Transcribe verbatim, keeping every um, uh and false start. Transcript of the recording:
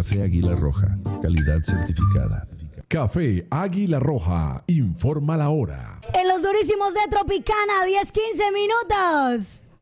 Café Águila Roja, calidad certificada. Café Águila Roja, informa la hora. En los durísimos de Tropicana, diez quince minutos.